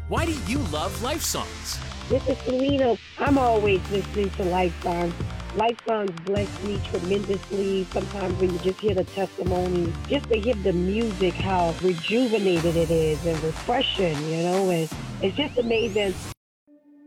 Why do you love Life Songs? This is Serena. I'm always listening to Life Songs. Life Songs bless me tremendously. Sometimes when you just hear the testimony, just to hear the music, how rejuvenated it is and refreshing, and it's just amazing.